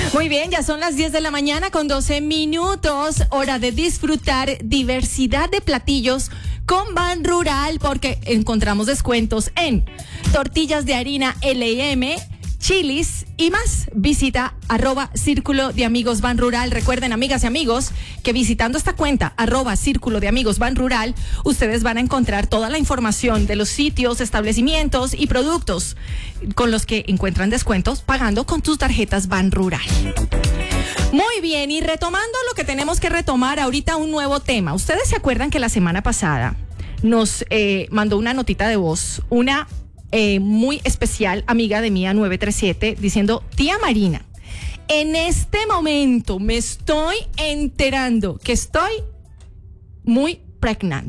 Muy bien, ya son las 10 de la mañana con 12 minutos. Hora de disfrutar diversidad de platillos con Ban Rural, porque encontramos descuentos en tortillas de harina L&M, chilis y más. Visita @Círculo de Amigos Ban Rural. Recuerden, amigas y amigos, que visitando esta cuenta @Círculo de Amigos Ban Rural, ustedes van a encontrar toda la información de los sitios, establecimientos y productos con los que encuentran descuentos pagando con tus tarjetas Ban Rural. Muy bien, y retomando lo que tenemos que retomar ahorita, un nuevo tema. Ustedes se acuerdan que la semana pasada nos mandó una notita de voz, una muy especial amiga de Mía 937, diciendo: tía Marina, en este momento me estoy enterando que estoy muy pregnant.